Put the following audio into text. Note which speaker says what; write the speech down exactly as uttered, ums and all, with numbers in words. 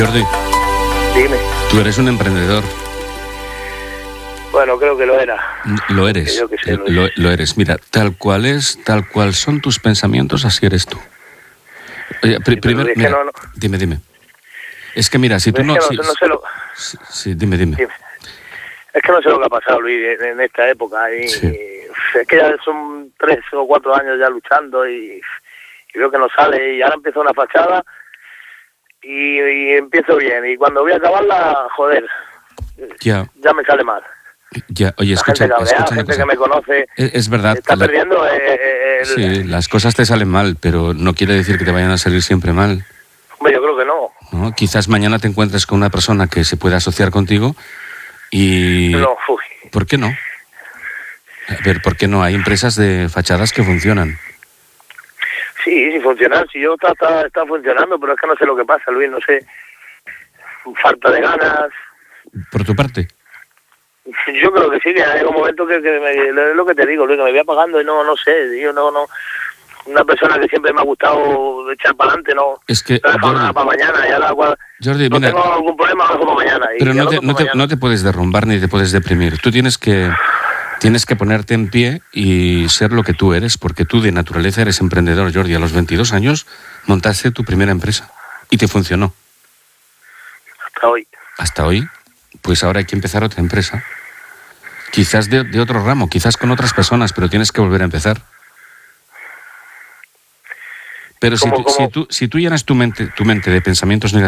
Speaker 1: Jordi,
Speaker 2: Dime.
Speaker 1: tú eres un emprendedor.
Speaker 2: Bueno, creo que lo era.
Speaker 1: Lo eres,
Speaker 2: Creo que sí,
Speaker 1: eh,
Speaker 2: lo
Speaker 1: lo,
Speaker 2: es.
Speaker 1: lo eres. Mira, tal cual es, tal cual son tus pensamientos, así eres tú. Oye, pri-
Speaker 2: Sí, pero
Speaker 1: primero,
Speaker 2: es que
Speaker 1: mira,
Speaker 2: no, no.
Speaker 1: dime, dime. Es que mira, si tú
Speaker 2: Es
Speaker 1: no...
Speaker 2: que no,
Speaker 1: si-
Speaker 2: sé- no sé lo...
Speaker 1: si- si- dime, dime.
Speaker 2: Dime. Es que no sé lo que ha pasado, Luis, en, en esta época. Y,
Speaker 1: Sí.
Speaker 2: y es que ya son tres o cuatro años ya luchando y, y veo que no sale. Y ahora empiezo una fachada y, y empiezo bien. Y cuando voy a acabarla, joder,
Speaker 1: Ya,
Speaker 2: ya me sale mal.
Speaker 1: ya. Oye,
Speaker 2: La
Speaker 1: escucha,
Speaker 2: gente cabreada,
Speaker 1: escucha una
Speaker 2: gente
Speaker 1: cosa.
Speaker 2: que me conoce,
Speaker 1: Es, es verdad
Speaker 2: está
Speaker 1: que la-
Speaker 2: perdiendo eh, eh, el...
Speaker 1: sí, las cosas te salen mal, pero no quiere decir que te vayan a salir siempre mal,
Speaker 2: Hombre, yo creo que no.
Speaker 1: ¿no? Quizás mañana te encuentres con una persona que se pueda asociar contigo y...
Speaker 2: No, uy.
Speaker 1: ¿Por qué no? A ver, ¿por qué no? Hay empresas de fachadas que funcionan.
Speaker 2: Sí, sí funcionan, si yo está, está, está funcionando, pero es que no sé lo que pasa, Luis, no sé, falta de ganas.
Speaker 1: Por tu parte.
Speaker 2: Yo creo que sí, que hay un momento que, que me, es lo que te digo, Luis, que me voy apagando y no, no sé, yo no, no, una persona que siempre me ha gustado echar para adelante, no,
Speaker 1: Es que,
Speaker 2: la dejo
Speaker 1: Jordi,
Speaker 2: para mañana, ya la cual,
Speaker 1: Jordi,
Speaker 2: no
Speaker 1: mira,
Speaker 2: tengo algún problema, lo dejo para mañana. Y
Speaker 1: pero
Speaker 2: ya
Speaker 1: no
Speaker 2: lo
Speaker 1: te,
Speaker 2: dejo
Speaker 1: no,
Speaker 2: para
Speaker 1: te,
Speaker 2: mañana.
Speaker 1: no te puedes derrumbar ni te puedes deprimir. Tú tienes que, tienes que ponerte en pie y ser lo que tú eres, porque tú de naturaleza eres emprendedor, Jordi. A los veintidós años montaste tu primera empresa y te funcionó.
Speaker 2: Hasta hoy.
Speaker 1: Hasta hoy, pues ahora hay que empezar otra empresa. Quizás de, de otro ramo, quizás con otras personas, pero tienes que volver a empezar. Pero si,
Speaker 2: ¿Cómo,
Speaker 1: tú- si,
Speaker 2: cómo?
Speaker 1: tú, si tú llenas tu mente, tu mente de pensamientos negativos,